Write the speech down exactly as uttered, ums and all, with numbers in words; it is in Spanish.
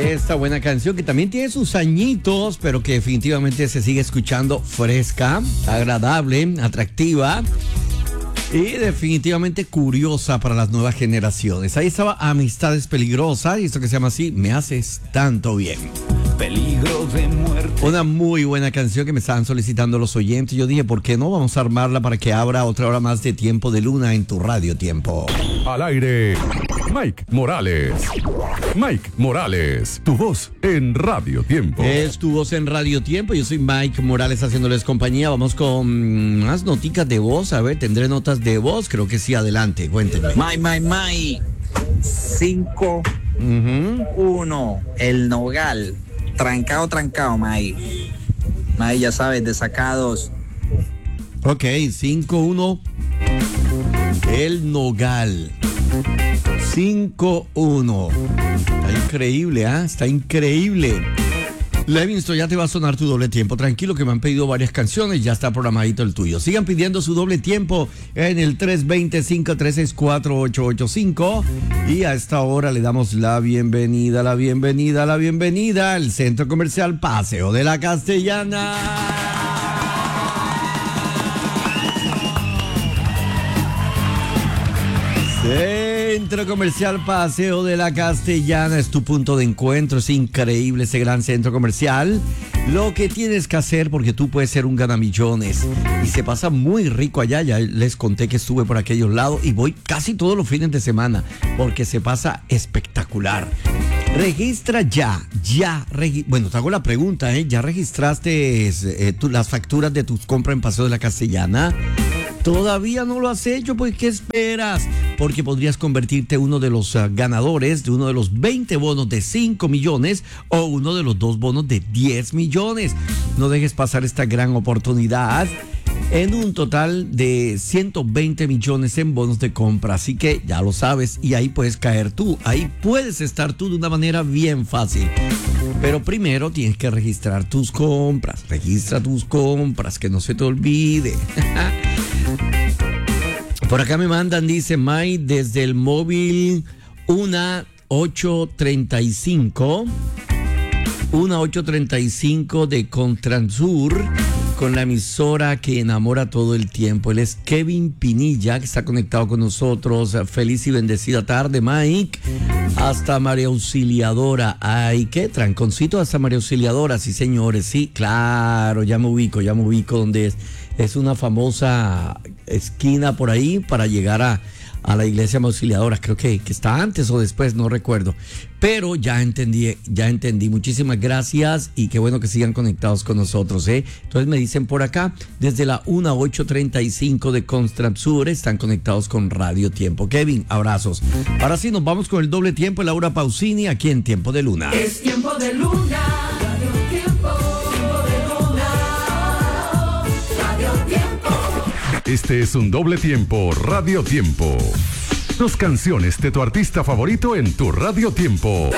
Esta buena canción que también tiene sus añitos, pero que definitivamente se sigue escuchando fresca, agradable, atractiva y definitivamente curiosa para las nuevas generaciones. Ahí estaba Amistades Peligrosas, y esto que se llama así, Me Haces Tanto Bien. Peligro de muerte. Una muy buena canción que me estaban solicitando los oyentes. Yo dije, ¿por qué no? Vamos a armarla para que abra otra hora más de Tiempo de Luna en tu Radio Tiempo. Al aire, Mike Morales. Mike Morales, tu voz en Radio Tiempo. Es tu voz en Radio Tiempo. Yo soy Mike Morales haciéndoles compañía. Vamos con más noticas de voz. A ver, ¿tendré notas de voz? Creo que sí, adelante, cuéntenme. Mike, Mike, Mike. cinco, uno, el Nogal. Trancado, trancado, Mike. Mike, ya sabes, desacados. Ok, cinco uno. El Nogal. cinco uno. Está increíble, ¿ah? ¿eh? Está increíble. Levingston, ya te va a sonar tu doble tiempo. Tranquilo que me han pedido varias canciones, ya está programadito el tuyo. Sigan pidiendo su doble tiempo en el tres dos cero, cinco tres seis, cuatro ocho ocho cinco. Y a esta hora le damos la bienvenida, la bienvenida, la bienvenida al Centro Comercial Paseo de la Castellana. Centro Comercial Paseo de la Castellana es tu punto de encuentro. Es increíble ese gran centro comercial. Lo que tienes que hacer, porque tú puedes ser un ganamillones y se pasa muy rico allá. Ya les conté que estuve por aquellos lados y voy casi todos los fines de semana porque se pasa espectacular. Registra ya, ya, regi- bueno, te hago la pregunta, ¿eh? ¿Ya registraste eh, tu, las facturas de tus compras en Paseo de la Castellana? ¿Todavía no lo has hecho? Pues, ¿qué esperas? Porque podrías convertirte en uno de los uh, ganadores de uno de los veinte bonos de cinco millones o uno de los dos bonos de diez millones. No dejes pasar esta gran oportunidad en un total de ciento veinte millones en bonos de compra. Así que ya lo sabes y ahí puedes caer tú. Ahí puedes estar tú de una manera bien fácil. Pero primero tienes que registrar tus compras. Registra tus compras, que no se te olvide. Por acá me mandan, dice May, desde el móvil una ocho treinta y cinco, una ocho treinta y cinco de Contransur, con la emisora que enamora todo el tiempo. Él es Kevin Pinilla, que está conectado con nosotros. Feliz y bendecida tarde, Mike. Hasta María Auxiliadora. Ay, qué tranconcito hasta María Auxiliadora. Sí, señores, sí, claro, ya me ubico, ya me ubico donde es. Es una famosa esquina por ahí para llegar a, a la iglesia Auxiliadora. Creo que, que está antes o después, no recuerdo. Pero ya entendí, ya entendí. Muchísimas gracias y qué bueno que sigan conectados con nosotros, ¿eh? Entonces me dicen por acá, desde la una ocho treinta y cinco de Constanzur, están conectados con Radio Tiempo. Kevin, abrazos. Ahora sí, nos vamos con el doble tiempo. Laura Pausini, aquí en Tiempo de Luna. Es Tiempo de Luna. Radio Tiempo. Este es un doble tiempo Radio Tiempo. Dos canciones de tu artista favorito en tu Radio Tiempo.